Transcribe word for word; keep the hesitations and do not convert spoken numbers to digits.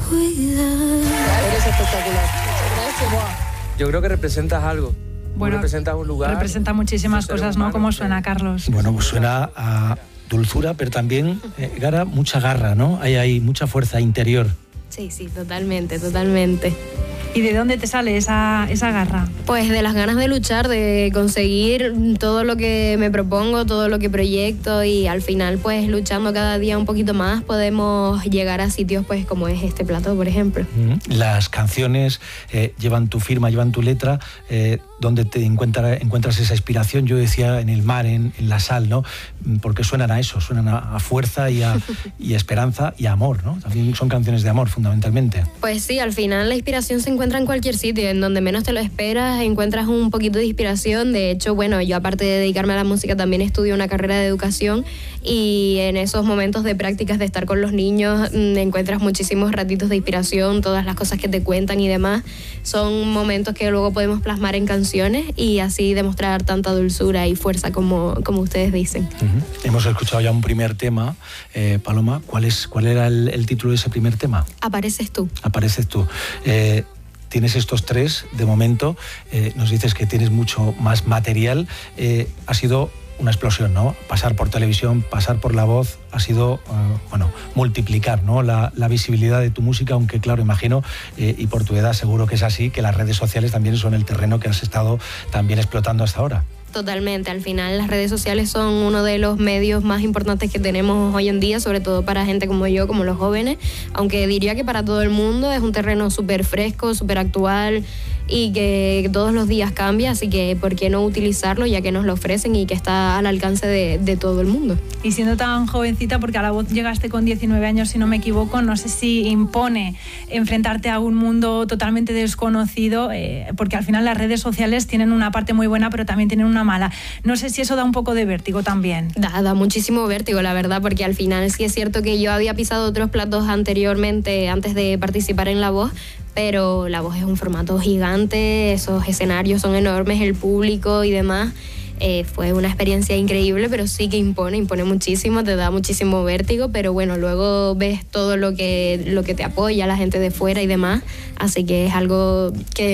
cuidar. Eres espectacular. Muchas gracias. Yo creo que representas algo. Bueno, representas un lugar. Representa muchísimas cosas, ¿no? ¿Cómo suena, Carlos? Bueno, pues suena a dulzura, pero también, eh, Gara, mucha garra, ¿no? Hay ahí mucha fuerza interior. Sí, sí, totalmente, totalmente. ¿Y de dónde te sale esa, esa garra? Pues de las ganas de luchar, de conseguir todo lo que me propongo, todo lo que proyecto, y al final pues luchando cada día un poquito más podemos llegar a sitios pues como es este plató, por ejemplo. Las canciones eh, llevan tu firma, llevan tu letra. Eh, ¿Dónde te encuentra, encuentras esa inspiración? Yo decía en el mar, en, en la sal, ¿no? Porque suenan a eso, suenan a, a fuerza y a y esperanza y a amor, ¿no? También son canciones de amor, fundamentalmente. Pues sí, al final la inspiración se encuentra en cualquier sitio, en donde menos te lo esperas, encuentras un poquito de inspiración. De hecho, bueno, yo aparte de dedicarme a la música también estudio una carrera de educación, y en esos momentos de prácticas de estar con los niños encuentras muchísimos ratitos de inspiración, todas las cosas que te cuentan y demás. Son momentos que luego podemos plasmar en canciones y así demostrar tanta dulzura y fuerza como, como ustedes dicen. Uh-huh. Hemos escuchado ya un primer tema. eh, Paloma, ¿cuál, es, cuál era el, el título de ese primer tema? Apareces tú. Apareces tú. Eh, Tienes estos tres de momento, eh, nos dices que tienes mucho más material. Eh, ha sido una explosión, ¿no? Pasar por televisión, pasar por la voz, ha sido, uh, bueno, multiplicar, ¿no? La, la visibilidad de tu música, aunque claro, imagino, eh, y por tu edad seguro que es así, que las redes sociales también son el terreno que has estado también explotando hasta ahora. Totalmente, al final las redes sociales son uno de los medios más importantes que tenemos hoy en día, sobre todo para gente como yo, como los jóvenes, aunque diría que para todo el mundo es un terreno súper fresco, súper actual y que todos los días cambia, así que ¿por qué no utilizarlo ya que nos lo ofrecen y que está al alcance de, de todo el mundo? Y siendo tan jovencita, porque a la voz llegaste con diecinueve años, si no me equivoco, no sé si impone enfrentarte a un mundo totalmente desconocido, eh, porque al final las redes sociales tienen una parte muy buena, pero también tienen una mala. No sé si eso da un poco de vértigo también. Da, da muchísimo vértigo, la verdad, porque al final sí es cierto que yo había pisado otros platos anteriormente, antes de participar en La Voz, pero La Voz es un formato gigante, esos escenarios son enormes, el público y demás. Eh, fue una experiencia increíble, pero sí que impone, impone muchísimo, te da muchísimo vértigo, pero bueno, luego ves todo lo que, lo que te apoya, la gente de fuera y demás, así que es algo que